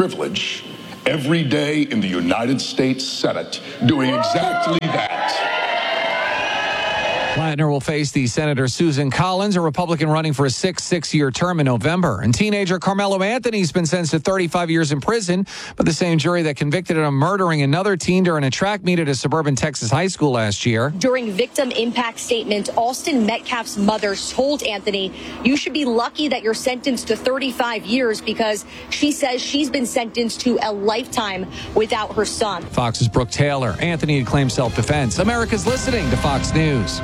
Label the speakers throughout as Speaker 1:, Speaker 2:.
Speaker 1: privilege every day in the United States Senate doing exactly that.
Speaker 2: Plattner will face the Senator Susan Collins, a Republican running for a six-year term in November. And teenager Carmelo Anthony's been sentenced to 35 years in prison by the same jury that convicted him of murdering another teen during a track meet at a suburban Texas high school last year.
Speaker 3: During victim impact statement, Austin Metcalf's mother told Anthony, "You should be lucky that you're sentenced to 35 years because she says she's been sentenced to a lifetime without her son."
Speaker 2: Fox's Brooke Taylor. Anthony had claimed self-defense. America's listening to Fox News.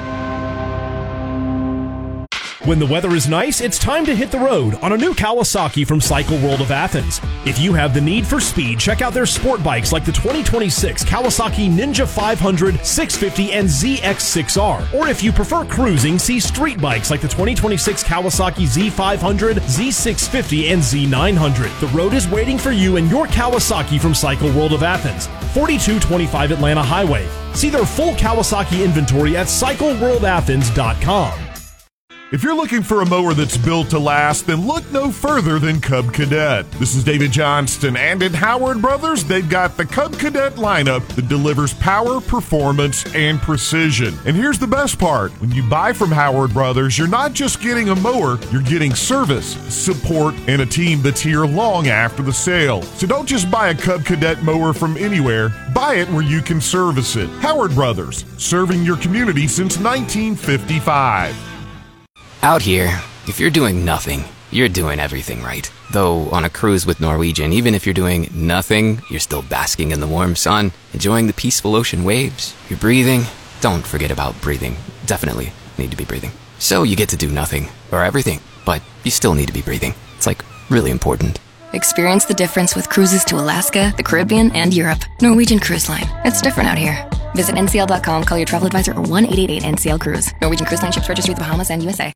Speaker 4: When the weather is nice, it's time to hit the road on a new Kawasaki from Cycle World of Athens. If you have the need for speed, check out their sport bikes like the 2026 Kawasaki Ninja 500, 650, and ZX6R. Or if you prefer cruising, see street bikes like the 2026 Kawasaki Z500, Z650, and Z900. The road is waiting for you and your Kawasaki from Cycle World of Athens, 4225 Atlanta Highway. See their full Kawasaki inventory at CycleWorldAthens.com.
Speaker 5: If you're looking for a mower that's built to last, then look no further than Cub Cadet. This is David Johnston, and at Howard Brothers, they've got the Cub Cadet lineup that delivers power, performance, and precision. And here's the best part. When you buy from Howard Brothers, you're not just getting a mower, you're getting service, support, and a team that's here long after the sale. So don't just buy a Cub Cadet mower from anywhere. Buy it where you can service it. Howard Brothers, serving your community since 1955.
Speaker 6: Out here, if you're doing nothing, you're doing everything right. Though on a cruise with Norwegian, even if you're doing nothing, you're still basking in the warm sun, enjoying the peaceful ocean waves. You're breathing. Don't forget about breathing. Definitely need to be breathing. So you get to do nothing, or everything, but you still need to be breathing. It's like really important.
Speaker 7: Experience the difference with cruises to Alaska, the Caribbean, and Europe. Norwegian Cruise Line. It's different out here. Visit ncl.com, call your travel advisor, or 1-888-NCL-CRUISE. Norwegian Cruise Line ships registry the Bahamas and USA.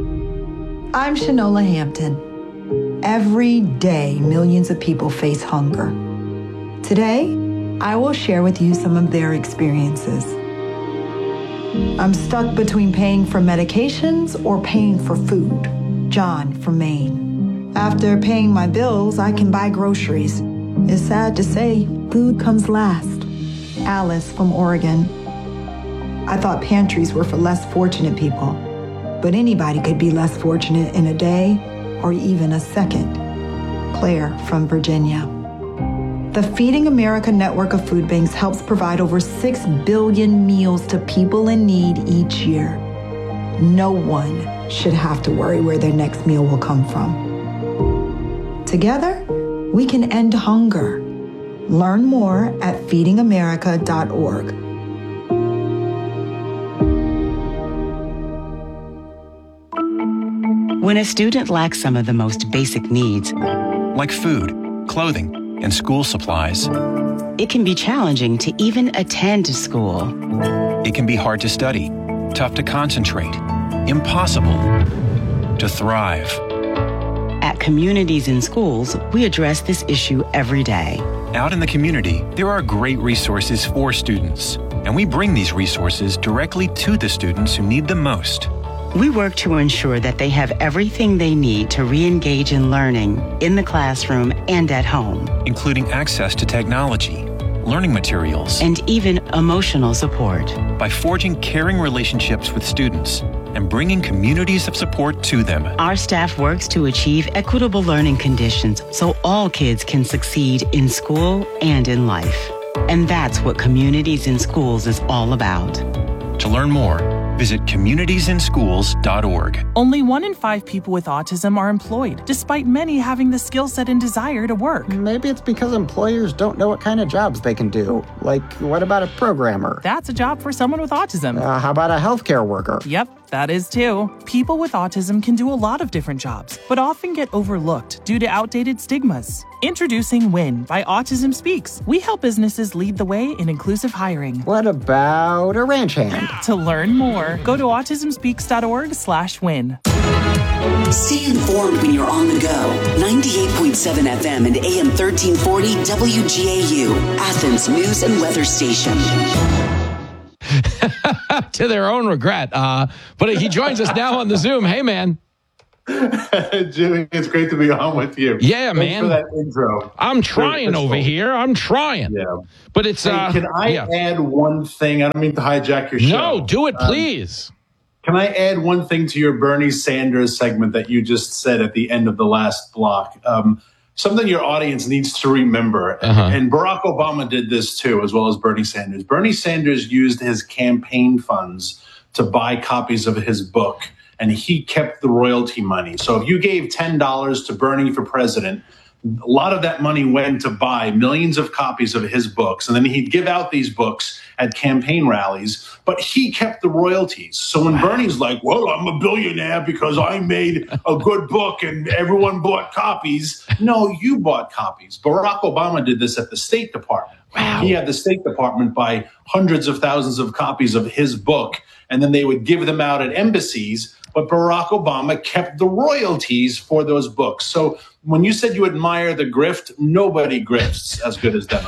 Speaker 8: I'm Shanola Hampton. Every day, millions of people face hunger. Today, I will share with you some of their experiences. I'm stuck between paying for medications or paying for food. John from Maine. After paying my bills, I can buy groceries. It's sad to say, food comes last. Alice from Oregon. I thought pantries were for less fortunate people, but anybody could be less fortunate in a day or even a second. Claire from Virginia. The Feeding America network of food banks helps provide over 6 billion meals to people in need each year. No one should have to worry where their next meal will come from. Together, we can end hunger. Learn more at feedingamerica.org.
Speaker 9: When a student lacks some of the most basic needs,
Speaker 10: like food, clothing, and school supplies,
Speaker 9: it can be challenging to even attend school.
Speaker 10: It can be hard to study, tough to concentrate, impossible to thrive.
Speaker 9: At Communities in Schools, we address this issue every day.
Speaker 10: Out in the community, there are great resources for students, and we bring these resources directly to the students who need them most.
Speaker 9: We work to ensure that they have everything they need to re-engage in learning in the classroom and at home,
Speaker 10: including access to technology, learning materials,
Speaker 9: and even emotional support.
Speaker 10: By forging caring relationships with students and bringing communities of support to them,
Speaker 9: our staff works to achieve equitable learning conditions so all kids can succeed in school and in life. And that's what Communities in Schools is all about.
Speaker 10: To learn more, visit communitiesinschools.org.
Speaker 11: Only 1 in 5 people with autism are employed, despite many having the skill set and desire to work.
Speaker 12: Maybe it's because employers don't know what kind of jobs they can do. Like, what about a programmer?
Speaker 11: That's a job for someone with autism.
Speaker 12: How about a healthcare worker?
Speaker 11: Yep, that is too. People with autism can do a lot of different jobs, but often get overlooked due to outdated stigmas. Introducing WIN by Autism Speaks. We help businesses lead the way in inclusive hiring.
Speaker 12: What about a ranch hand?
Speaker 11: To learn more, go to autismspeaks.org/win.
Speaker 13: Stay informed when you're on the go. 98.7 FM and AM 1340 WGAU, Athens News and Weather Station.
Speaker 2: To their own regret. But he joins us now on the Zoom. Hey, man.
Speaker 14: Jimmy, it's great to be on with you.
Speaker 15: Yeah,
Speaker 14: Thanks
Speaker 15: man.
Speaker 14: for that intro.
Speaker 15: I'm trying over here. I'm trying.
Speaker 14: Yeah.
Speaker 15: But it's...
Speaker 14: Hey, can I add one thing? I don't mean to hijack your show.
Speaker 15: No, do it, please.
Speaker 14: Can I add one thing to your Bernie Sanders segment that you just said at the end of the last block? Something your audience needs to remember. And Barack Obama did this too, as well as Bernie Sanders. Bernie Sanders used his campaign funds to buy copies of his book, and he kept the royalty money. So if you gave $10 to Bernie for president, a lot of that money went to buy millions of copies of his books. And then he'd give out these books at campaign rallies, but he kept the royalties. So when Bernie's like, well, I'm a billionaire because I made a good book and everyone bought copies. No, you bought copies. Barack Obama did this at the State Department. Wow. He had the State Department buy hundreds of thousands of copies of his book, and then they would give them out at embassies. But Barack Obama kept the royalties for those books. So when you said you admire the grift, nobody grifts as good as them.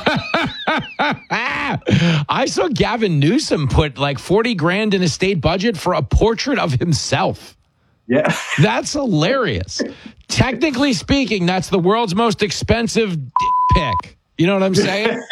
Speaker 15: I saw Gavin Newsom put like $40,000 in a state budget for a portrait of himself.
Speaker 14: Yeah.
Speaker 15: That's hilarious. Technically speaking, that's the world's most expensive pick. You know what I'm saying?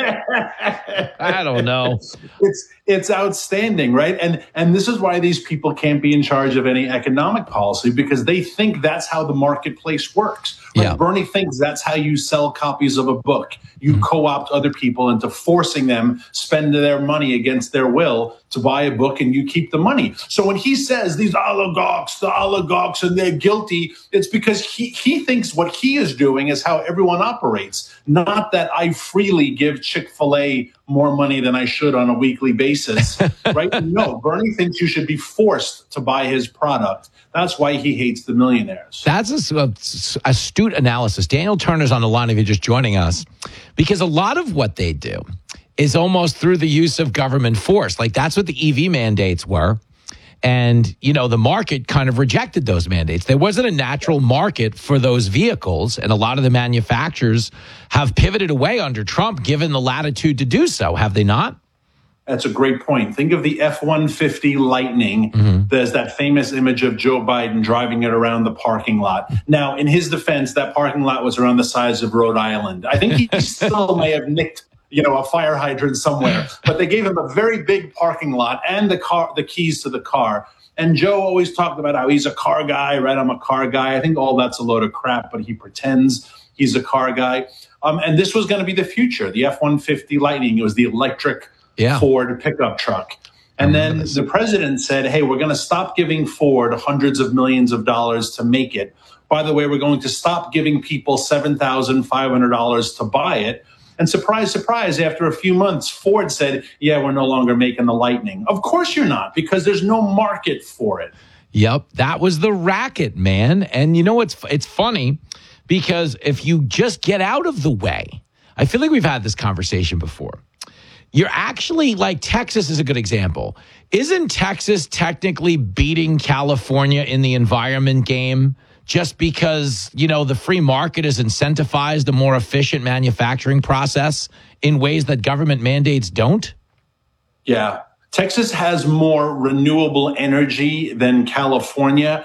Speaker 15: I don't know.
Speaker 14: It's outstanding, right? And this is why these people can't be in charge of any economic policy, because they think that's how the marketplace works. Like
Speaker 15: Yeah.
Speaker 14: Bernie thinks that's how you sell copies of a book. You co-opt other people into forcing them spend their money against their will to buy a book, and you keep the money. So when he says the oligarchs, and they're guilty, it's because he thinks what he is doing is how everyone operates, not that I freely give Chick-fil-A more money than I should on a weekly basis, right? No, Bernie thinks you should be forced to buy his product. That's why he hates the millionaires.
Speaker 15: That's astute analysis. Daniel Turner's on the line if you're just joining us, because a lot of what they do is almost through the use of government force. Like that's what the EV mandates were. And, you know, the market kind of rejected those mandates. There wasn't a natural market for those vehicles, and a lot of the manufacturers have pivoted away under Trump, given the latitude to do so, have they not?
Speaker 14: That's a great point. Think of the F-150 Lightning. There's that famous image of Joe Biden driving it around the parking lot. Now, in his defense, that parking lot was around the size of Rhode Island. I think he still may have nicked a fire hydrant somewhere, but they gave him a very big parking lot and the keys to the car. And Joe always talked about how he's a car guy, right? I'm a car guy. I think all that's a load of crap, but he pretends he's a car guy. And this was going to be the future. The F-150 Lightning, it was the electric Ford pickup truck. And then the president said, hey, we're going to stop giving Ford hundreds of millions of dollars to make it. By the way, we're going to stop giving people $7,500 to buy it. And surprise, surprise, after a few months, Ford said, yeah, we're no longer making the Lightning. Of course you're not, because there's no market for it.
Speaker 15: Yep, that was the racket, man. And you know, it's funny, because if you just get out of the way, I feel like we've had this conversation before. You're actually, like, Texas is a good example. Isn't Texas technically beating California in the environment game just because, you know, the free market has incentivized a more efficient manufacturing process in ways that government mandates don't?
Speaker 14: Yeah. Texas has more renewable energy than California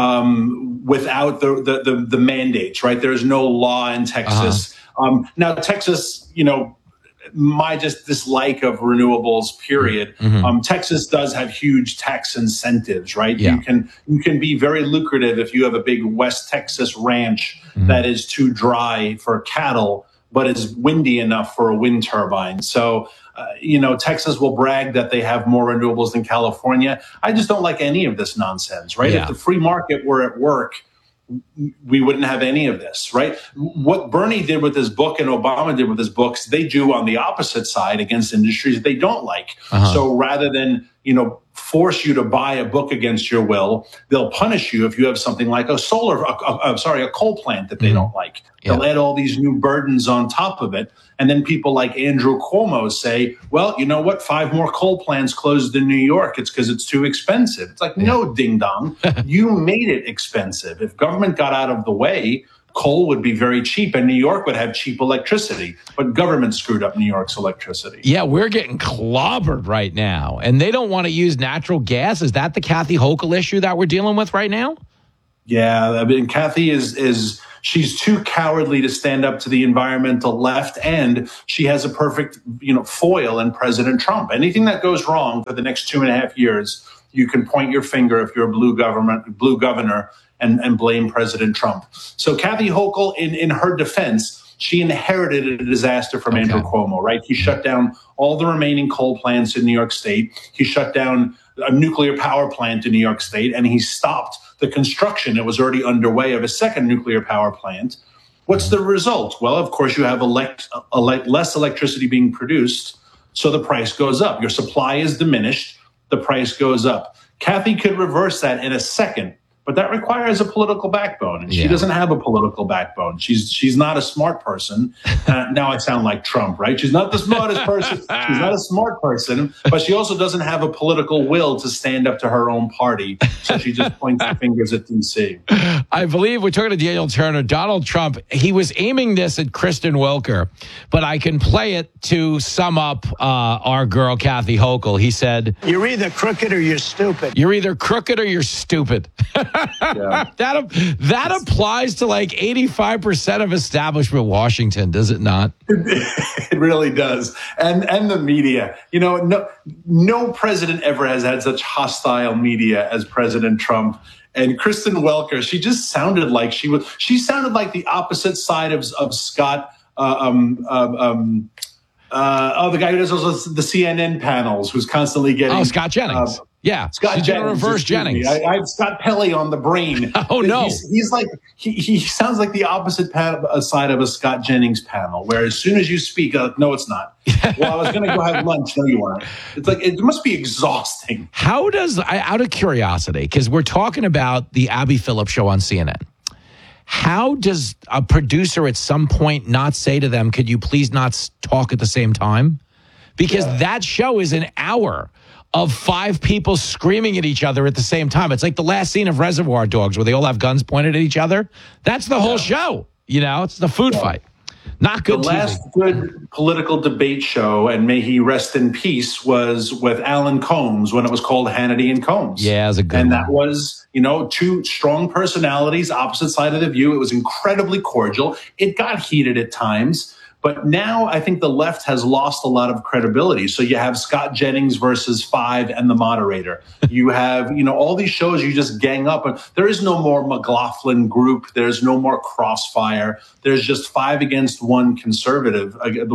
Speaker 14: without the mandates, right? There's no law in Texas. Now, Texas, you know, my just dislike of renewables, period. Texas does have huge tax incentives, right? Yeah. You can be very lucrative if you have a big West Texas ranch that is too dry for cattle, but is windy enough for a wind turbine. So, Texas will brag that they have more renewables than California. I just don't like any of this nonsense, right?
Speaker 15: Yeah.
Speaker 14: If the free market were at work, we wouldn't have any of this, right? What Bernie did with his book and Obama did with his books, they do on the opposite side against industries they don't like. So rather than, force you to buy a book against your will, they'll punish you if you have something like a coal plant that they don't like. They'll add all these new burdens on top of it. And then people like Andrew Cuomo say, well, you know what? 5 more coal plants closed in New York. It's because it's too expensive. It's like, no, ding dong. You made it expensive. If government got out of the way, coal would be very cheap and New York would have cheap electricity. But government screwed up New York's electricity.
Speaker 15: Yeah, we're getting clobbered right now. And they don't want to use natural gas. Is that the Kathy Hochul issue that we're dealing with right now?
Speaker 14: Yeah, I mean, Kathy is she's too cowardly to stand up to the environmental left, and she has a perfect, foil in President Trump. Anything that goes wrong for the next 2.5 years, you can point your finger if you're a blue governor and blame President Trump. So Kathy Hochul, in her defense, she inherited a disaster from Andrew Cuomo, right? He shut down all the remaining coal plants in New York State. He shut down a nuclear power plant in New York State, and he stopped the construction that was already underway of a second nuclear power plant. What's the result? Well, of course, you have less electricity being produced, so the price goes up. Your supply is diminished, the price goes up. Kathy could reverse that in a second, but that requires a political backbone, and she doesn't have a political backbone. She's not a smart person. Now I sound like Trump, right? She's not the smartest person. She's not a smart person, but she also doesn't have a political will to stand up to her own party. So she just points the fingers at D.C.
Speaker 15: I believe we're talking to Daniel Turner. Donald Trump, he was aiming this at Kristen Welker, but I can play it to sum up our girl, Kathy Hochul. He said,
Speaker 16: "You're either crooked or you're stupid.
Speaker 15: You're either crooked or you're stupid."
Speaker 14: Yeah.
Speaker 15: That applies to like 85% of establishment Washington, does it not?
Speaker 14: It really does. And the media. No president ever has had such hostile media as President Trump. And Kristen Welker, she just sounded like she sounded like the opposite side of Scott the guy who does the CNN panels, who's constantly getting...
Speaker 15: Oh, Scott Jennings.
Speaker 14: Scott Jennings.
Speaker 15: Reverse Jennings.
Speaker 14: I have Scott Pelley on the brain.
Speaker 15: Oh, no.
Speaker 14: He's like, he sounds like the opposite side of a Scott Jennings panel, where as soon as you speak, no, it's not. Well, I was going to go have lunch. No, you weren't. It's like, it must be exhausting.
Speaker 15: How does, out of curiosity, because we're talking about the Abby Phillips show on CNN, how does a producer at some point not say to them, could you please not talk at the same time? Because that show is an hour of 5 people screaming at each other at the same time. It's like the last scene of Reservoir Dogs where they all have guns pointed at each other. That's the whole show. It's the food fight. Not good.
Speaker 14: The last good political debate show, and may he rest in peace, was with Alan Combs when it was called Hannity and Combs.
Speaker 15: Yeah, it was a good
Speaker 14: one.
Speaker 15: And
Speaker 14: that was, 2 strong personalities, opposite side of the view. It was incredibly cordial. It got heated at times. But now I think the left has lost a lot of credibility. So you have Scott Jennings versus 5 and the moderator. You have, all these shows you just gang up. And there is no more McLaughlin group. There's no more Crossfire. There's just 5 against one conservative,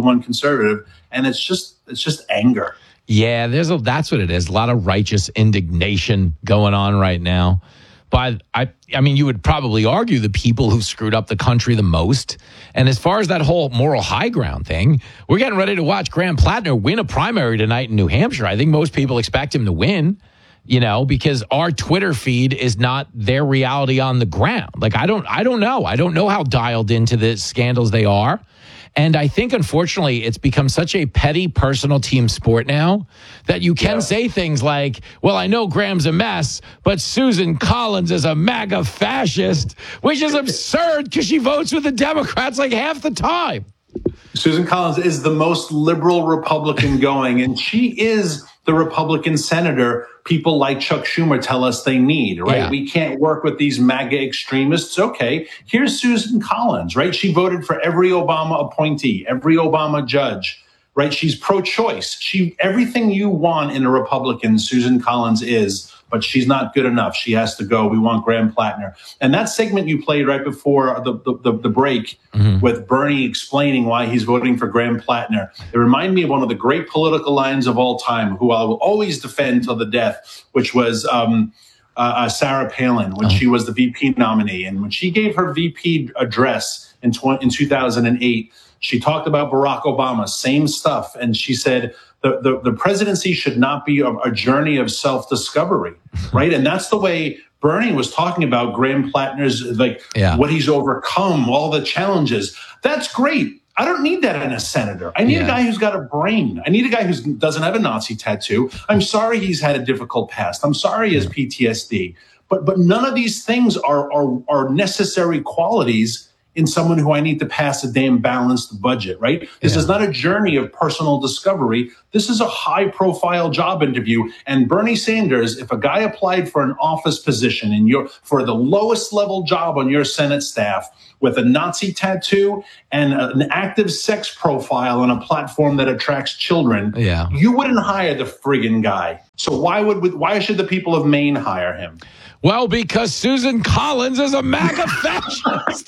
Speaker 14: and it's just anger.
Speaker 15: Yeah, that's what it is. A lot of righteous indignation going on right now. But I mean, you would probably argue the people who've screwed up the country the most. And as far as that whole moral high ground thing, we're getting ready to watch Graham Plattner win a primary tonight in New Hampshire. I think most people expect him to win, because our Twitter feed is not their reality on the ground. Like, I don't know. I don't know how dialed into the scandals they are. And I think, unfortunately, it's become such a petty personal team sport now that you can say things like, well, I know Graham's a mess, but Susan Collins is a MAGA fascist, which is absurd because she votes with the Democrats like half the time.
Speaker 14: Susan Collins is the most liberal Republican going, and she is the Republican senator people like Chuck Schumer tell us they need, right? Yeah. We can't work with these MAGA extremists. Okay, here's Susan Collins, right? She voted for every Obama appointee, every Obama judge, right? She's pro-choice. Everything you want in a Republican, Susan Collins is, but she's not good enough. She has to go. We want Graham Plattner. And that segment you played right before the break with Bernie explaining why he's voting for Graham Plattner, it reminded me of one of the great political lines of all time, who I will always defend till the death, which was Sarah Palin when she was the VP nominee. And when she gave her VP address in 2008, she talked about Barack Obama, same stuff. And she said, the presidency should not be a journey of self-discovery, right? And that's the way Bernie was talking about Graham Plattner's, what he's overcome, all the challenges. That's great. I don't need that in a senator. I need a guy who's got a brain. I need a guy who doesn't have a Nazi tattoo. I'm sorry he's had a difficult past. I'm sorry he has PTSD. But none of these things are necessary qualities in someone who I need to pass a damn balanced budget, right? This is not a journey of personal discovery. This is a high-profile job interview. And Bernie Sanders, if a guy applied for an office position for the lowest level job on your Senate staff with a Nazi tattoo and an active sex profile on a platform that attracts children, you wouldn't hire the friggin' guy. So why should the people of Maine hire him?
Speaker 15: Well, because Susan Collins is a MAGA fascist.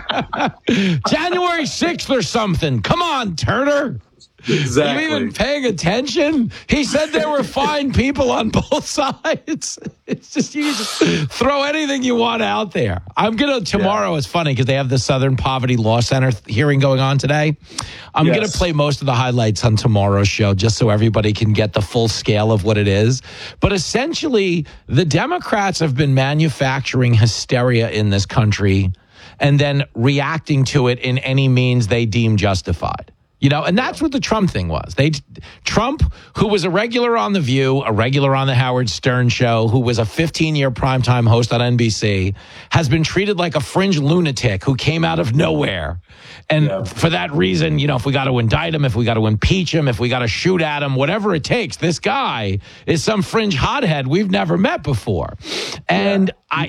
Speaker 15: January 6th or something. Come on, Turner.
Speaker 14: Exactly.
Speaker 15: You even paying attention? He said there were fine people on both sides. It's just, you just throw anything you want out there. I'm going to, tomorrow is funny because they have the Southern Poverty Law Center hearing going on today. I'm going to play most of the highlights on tomorrow's show just so everybody can get the full scale of what it is. But essentially, the Democrats have been manufacturing hysteria in this country and then reacting to it in any means they deem justified. You know, and that's what the Trump thing was. Trump, who was a regular on The View, a regular on the Howard Stern Show, who was a 15-year primetime host on NBC, has been treated like a fringe lunatic who came out of nowhere. And for that reason, you know, if we got to indict him, if we got to impeach him, if we got to shoot at him, whatever it takes, this guy is some fringe hothead we've never met before. And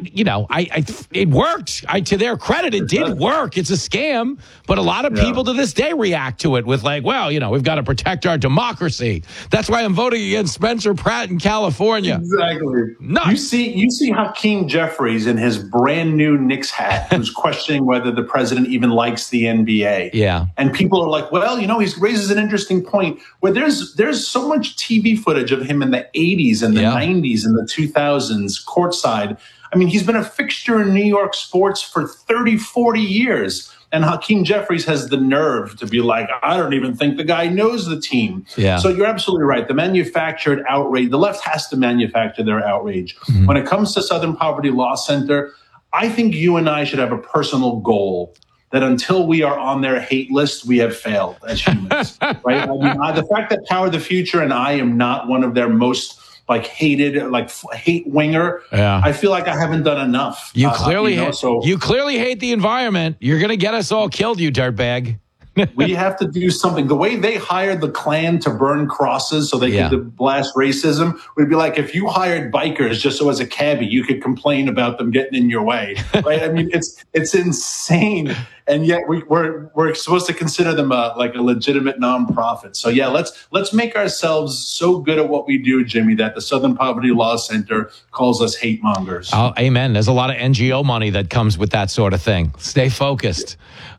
Speaker 15: it worked. To their credit, it did work. It's a scam, but a lot of people to this day react to it with like, well, you know, we've got to protect our democracy. That's why I'm voting against Spencer Pratt in California.
Speaker 14: Exactly.
Speaker 15: Nuts.
Speaker 14: You see Hakeem Jeffries in his brand new Knicks hat, who's questioning whether the president even likes the NBA.
Speaker 15: Yeah.
Speaker 14: And people are like, well, you know, he raises an interesting point where there's so much TV footage of him in the 80s and the 90s and the 2000s courtside. I mean, he's been a fixture in New York sports for 30, 40 years. And Hakeem Jeffries has the nerve to be like, I don't even think the guy knows the team.
Speaker 15: Yeah.
Speaker 14: So you're absolutely right. The manufactured outrage, the left has to manufacture their outrage. Mm-hmm. When it comes to Southern Poverty Law Center, I think you and I should have a personal goal that until we are on their hate list, we have failed as humans. Right? I mean, the fact that Power the Future and I am not one of their most hated, hate winger. Yeah. I feel like I haven't done enough.
Speaker 15: You clearly hate the environment. You're going to get us all killed, you dirtbag.
Speaker 14: We have to do something. The way they hired the Klan to burn crosses so they could blast racism would be like if you hired bikers just so as a cabbie, you could complain about them getting in your way. Right? I mean, it's insane. And yet we're supposed to consider them a legitimate nonprofit. So let's make ourselves so good at what we do, Jimmy, that the Southern Poverty Law Center calls us hate mongers.
Speaker 15: Oh, amen. There's a lot of NGO money that comes with that sort of thing. Stay focused.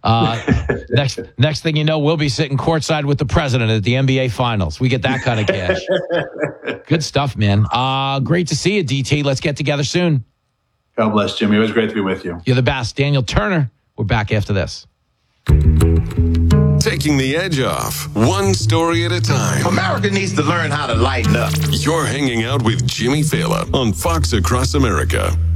Speaker 15: Next thing you know, we'll be sitting courtside with the president at the NBA Finals. We get that kind of cash. Good stuff, man. Great to see you, DT. Let's get together soon.
Speaker 14: God bless, Jimmy. It was great to be with you.
Speaker 15: You're the best. Daniel Turner. We're back after this.
Speaker 17: Taking the edge off, one story at a time.
Speaker 18: America needs to learn how to lighten up.
Speaker 17: You're hanging out with Jimmy Fallon on Fox Across America.